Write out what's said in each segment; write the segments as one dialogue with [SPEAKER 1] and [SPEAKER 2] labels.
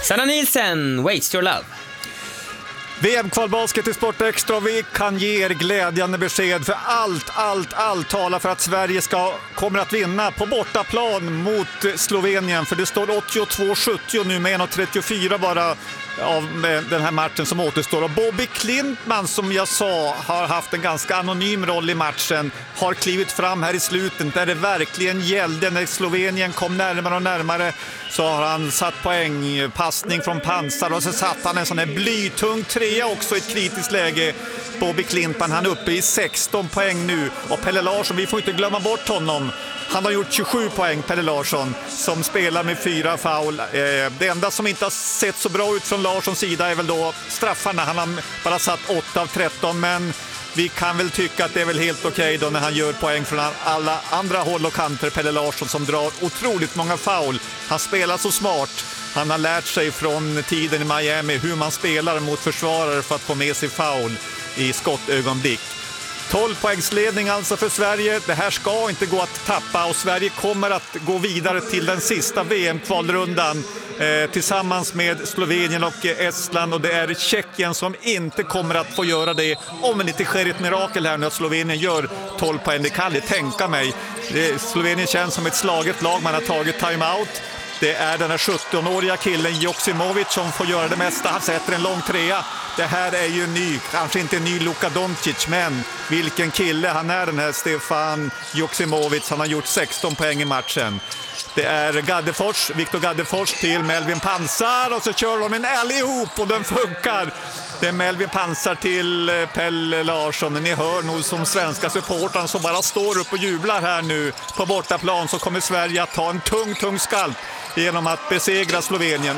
[SPEAKER 1] Sanna Nielsen, Waste Your Love.
[SPEAKER 2] VM-kvalbasket i Sport Extra. Vi kan ge er glädjande besked, för allt talar för att Sverige kommer att vinna på bortaplan mot Slovenien, för det står 82-70 nu med 1:34 bara av den här matchen som återstår. Och Bobby Klintman, som jag sa, har haft en ganska anonym roll i matchen, har klivit fram här i slutet där det verkligen gällde. När Slovenien kom närmare och närmare så har han satt poäng, passning från pansar, och så satt han en sån här blytung trea också i ett kritiskt läge. Bobby Klintman, han är uppe i 16 poäng nu, och Pelle Larsson, vi får inte glömma bort honom. Han har gjort 27 poäng, Pelle Larsson, som spelar med 4 foul. Det enda som inte har sett så bra ut från Larssons sida är väl då straffarna. Han har bara satt 8 av 13, men vi kan väl tycka att det är väl helt okej då när han gör poäng från alla andra håll och kanter. Pelle Larsson, som drar otroligt många foul. Han spelar så smart. Han har lärt sig från tiden i Miami hur man spelar mot försvarare för att få med sig foul i skottögonblick. 12 poängsledning alltså för Sverige. Det här ska inte gå att tappa, och Sverige kommer att gå vidare till den sista VM-kvalrundan tillsammans med Slovenien och Estland, och det är Tjeckien som inte kommer att få göra det om det inte sker ett mirakel här nu att Slovenien gör 12 poäng. Det kan jag tänka mig. Slovenien känns som ett slaget lag, man har tagit timeout. Det är den här 17-åriga killen Joksimovic som får göra det mesta. Han sätter en lång trea. Det här är ju ny, kanske inte en ny Luka Doncic, men vilken kille han är, den här Stefan Joksimovic. Han har gjort 16 poäng i matchen. Det är Viktor Gaddefors till Melvin Pansar, och så kör de en allihop och den funkar. Det är Melvin Pansar till Pelle Larsson. Ni hör nog som svenska supportrar som bara står upp och jublar här nu på bortaplan. Så kommer Sverige att ta en tung skalp genom att besegra Slovenien.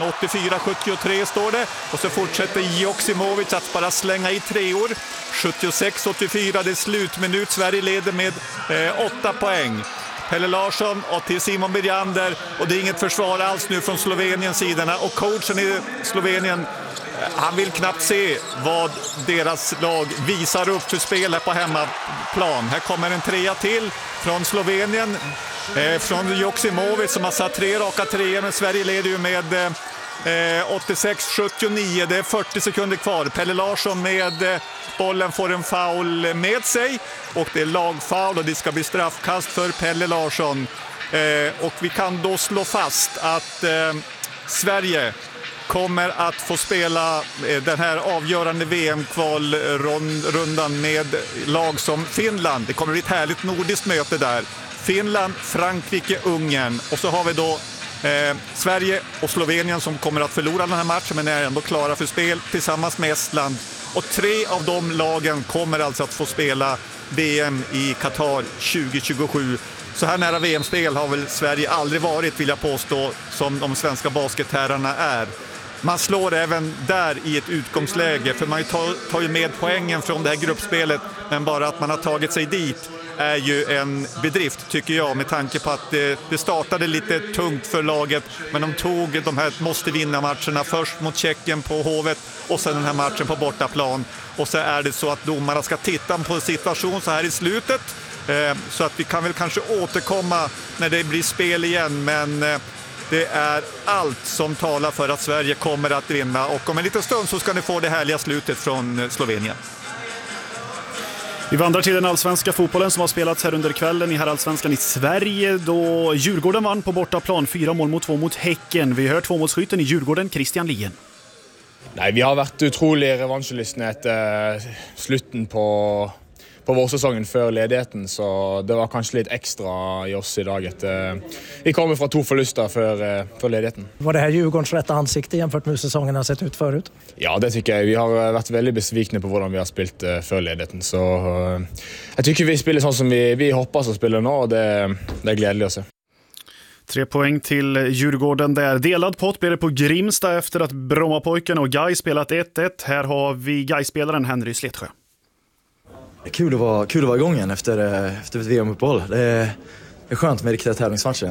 [SPEAKER 2] 84-73 står det, och så fortsätter Joksimovic att bara slänga i treor. 76-84, det är slutminut. Sverige leder med 8 poäng. Pelle Larsson och till Simon Birjander, och det är inget försvar alls nu från Sloveniens sidorna, och coachen i Slovenien, han vill knappt se vad deras lag visar upp för spel här på hemmaplan. Här kommer en trea till från Slovenien, från Joksimovic som har satt 3 raka treor, men Sverige leder ju med 86-79. Det är 40 sekunder kvar. Pelle Larsson med bollen får en foul med sig, och det är lagfoul, och det ska bli straffkast för Pelle Larsson. Och vi kan då slå fast att Sverige kommer att få spela den här avgörande VM-kvalrundan med lag som Finland. Det kommer bli ett härligt nordiskt möte där. Finland, Frankrike, Ungern, och så har vi då Sverige och Slovenien som kommer att förlora den här matchen men är ändå klara för spel tillsammans med Estland. Och 3 av de lagen kommer alltså att få spela VM i Qatar 2027. Så här nära VM-spel har väl Sverige aldrig varit, vill jag påstå, som de svenska basketherrarna är. Man slår även där i ett utgångsläge, för man tar ju med poängen från det här gruppspelet, men bara att man har tagit sig dit är ju en bedrift, tycker jag, med tanke på att det startade lite tungt för laget, men de tog de här måste vinna matcherna först mot Tjeckien på Hovet och sen den här matchen på bortaplan, och så är det så att domarna ska titta på situation så här i slutet, så att vi kan väl kanske återkomma när det blir spel igen, men det är allt som talar för att Sverige kommer att vinna, och om en liten stund så ska ni få det härliga slutet från Slovenien.
[SPEAKER 3] Vi vandrar till den allsvenska fotbollen som har spelats här under kvällen i herrallsvenskan i Sverige, då Djurgården vann på bortaplan 4-2 mot Häcken. Vi hör tvåmålsskytten i Djurgården, Christian Lien.
[SPEAKER 4] Nej, vi har vært utrolig revansjelystne etter slutten på vårsesongen før ledigheten, så det var kanskje litt ekstra i oss i dag. Vi kommer fra 2 förluster før ledigheten.
[SPEAKER 5] Var det här Djurgårdens rätta ansikte jämfört med hur säsongen har sett ut förut?
[SPEAKER 4] Ja, det tycker jag. Vi har vært veldig besvikne på hvordan vi har spilt før ledigheten, så jeg tycker vi spiller sånn som vi hoppas å spille nå, og det er gledelig å se.
[SPEAKER 3] 3 poäng till Djurgården där. Delad pott blir det på Grimsta efter att Brommapojkarna och Gais spelat 1-1. Här har vi Gais-spelaren Henry Sletsjö.
[SPEAKER 6] Det är kul att vara igång igen efter ett VM-uppehåll. Det är skönt med riktiga tävlingsmatcher.